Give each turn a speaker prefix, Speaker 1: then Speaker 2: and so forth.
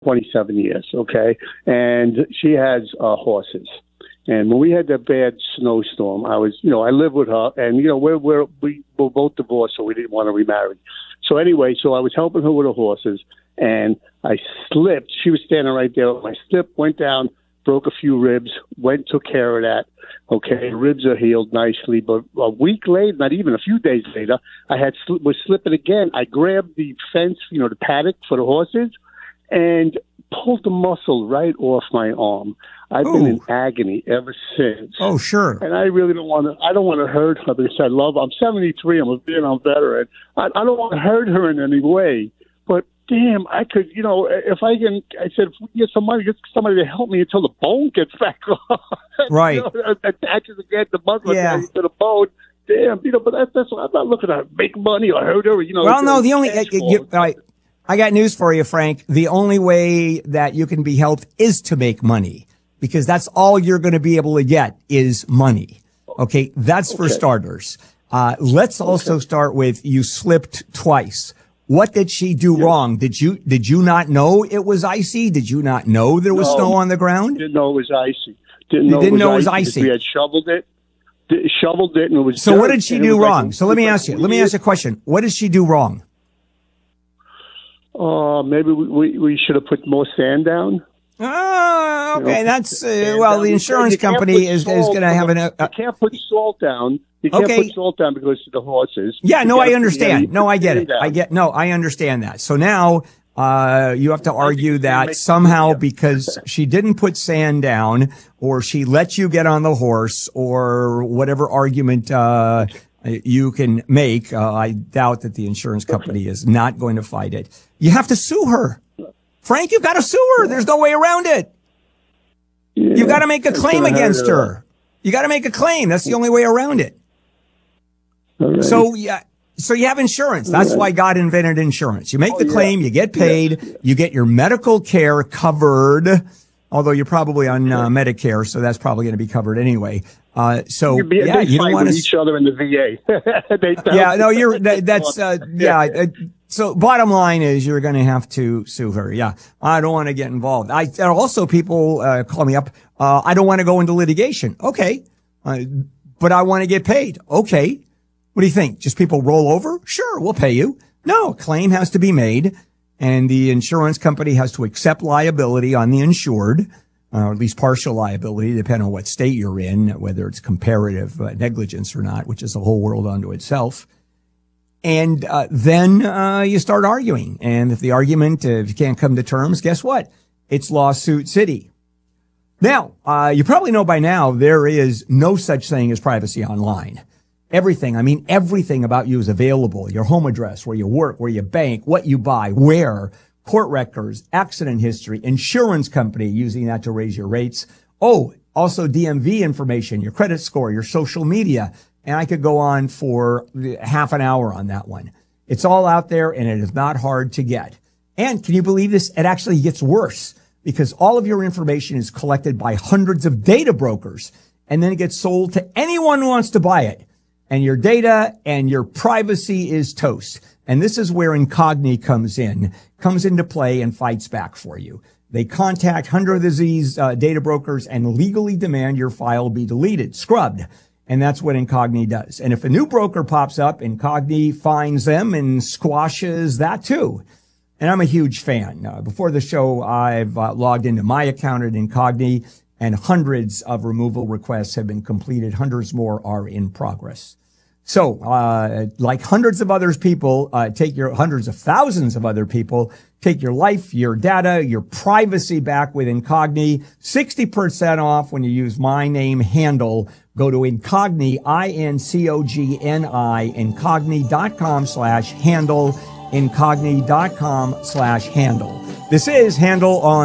Speaker 1: 27 years, okay? And she has horses. And when we had that bad snowstorm, I live with her, and, we're both divorced, so we didn't want to remarry. So anyway, I was helping her with her horses, and I slipped. She was standing right there. I slipped, went down, broke a few ribs, took care of that. Okay, ribs are healed nicely. But a week later, not even a few days later, was slipping again. I grabbed the fence, the paddock for the horses, and pulled the muscle right off my arm. I've been in agony ever since.
Speaker 2: Oh, sure.
Speaker 1: And I really don't want to hurt her because I love her. I'm 73. I'm a Vietnam veteran. I don't want to hurt her in any way. But damn, I could, if I can, I said, if we get somebody to help me until the bone gets back on.
Speaker 2: Right.
Speaker 1: Attaches again, the muscle to the bone. Damn, but that's I'm not looking to make money or hurt her.
Speaker 2: Well, no, the only, I got news for you, Frank. The only way that you can be helped is to make money, because that's all you're going to be able to get is money. Okay. That's for starters. Let's also start with, you slipped twice. What did she do wrong? Did you not know it was icy? Did you not know there was snow on the ground?
Speaker 1: Didn't know it was icy.
Speaker 2: Didn't know it was icy.
Speaker 1: We had shoveled it, and it was.
Speaker 2: So what did she do wrong? So let me ask you a question. What did she do wrong?
Speaker 1: Maybe we should have put more sand down.
Speaker 2: Oh, okay. That's the insurance company is going to have
Speaker 1: you can't put salt down. You can't put salt down because of the horses.
Speaker 2: Yeah, no, I understand. No, I get it. I understand that. So now you have to argue that somehow because she didn't put sand down, or she let you get on the horse, or whatever argument you can make, I doubt that the insurance company is not going to fight it. You have to sue her. Frank, you've got to sue her. There's no way around it. Yeah, you've got to make a claim against her. You got to make a claim. That's the only way around it. Right. So you have insurance. That's why God invented insurance. You make the claim, you get paid, you get your medical care covered, although you're probably on Medicare, so that's probably going to be covered anyway. You don't want to
Speaker 1: each other in the
Speaker 2: VA. So bottom line is you're going to have to sue her. Yeah. I don't want to get involved. Also people call me up. I don't want to go into litigation. Okay. But I want to get paid. Okay. What do you think? Just people roll over? Sure, we'll pay you. No, a claim has to be made, and the insurance company has to accept liability on the insured, or at least partial liability, depending on what state you're in, whether it's comparative negligence or not, which is a whole world unto itself. And then you start arguing. And if the argument, if you can't come to terms, guess what? It's lawsuit city. Now, you probably know by now there is no such thing as privacy online. Everything about you is available. Your home address, where you work, where you bank, what you buy, where, court records, accident history, insurance company using that to raise your rates. Oh, also DMV information, your credit score, your social media. And I could go on for half an hour on that one. It's all out there, and it is not hard to get. And can you believe this? It actually gets worse, because all of your information is collected by hundreds of data brokers, and then it gets sold to anyone who wants to buy it. And your data and your privacy is toast. And this is where Incogni comes into play and fights back for you. They contact hundreds of these data brokers and legally demand your file be deleted, scrubbed. And that's what Incogni does. And if a new broker pops up, Incogni finds them and squashes that too. And I'm a huge fan. Before the show, I've logged into my account at Incogni, and hundreds of removal requests have been completed. Hundreds more are in progress. So, like hundreds of hundreds of thousands of other people, take your life, your data, your privacy back with Incogni. 60% off when you use my name, Handle. Go to Incogni, INCOGNI, Incogni.com/handle, Incogni.com/handle. This is Handle on